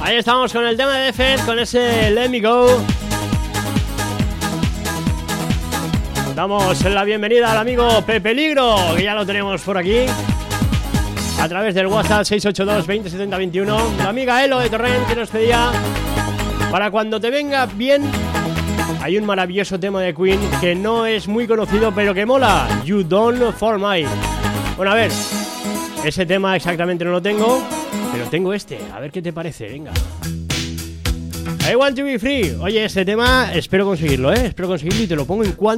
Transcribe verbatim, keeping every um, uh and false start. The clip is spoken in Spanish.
Ahí estamos con el tema de Defet, con ese Let Me Go. Damos la bienvenida al amigo Pepe Ligro, que ya lo tenemos por aquí, a través del WhatsApp seis ocho dos, veinte, setenta, veintiuno. La amiga Elo de Torrent, que nos pedía para cuando te venga bien. Hay un maravilloso tema de Queen que no es muy conocido, pero que mola. You Don't For My. Bueno, a ver, ese tema exactamente no lo tengo, pero tengo este. A ver qué te parece, venga. I Want To Be Free. Oye, este tema espero conseguirlo, ¿eh? Espero conseguirlo y te lo pongo en cuanto